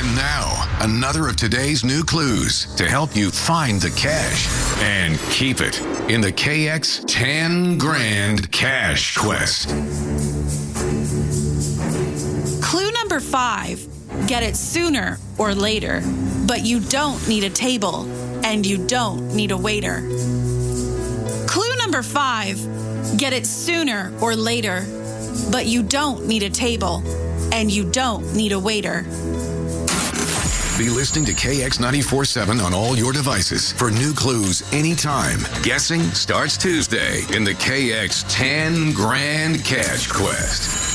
And now, another of today's new clues to help you find the cash and keep it in the KX 10 Grand Cash Quest. Clue number 5. Get it sooner or later, but you don't need a table and you don't need a waiter. Clue number 5. Get it sooner or later, but you don't need a table and you don't need a waiter. Be listening to KX 94.7 on all your devices for new clues anytime. Guessing starts Tuesday in the KX 10 Grand Cash Quest.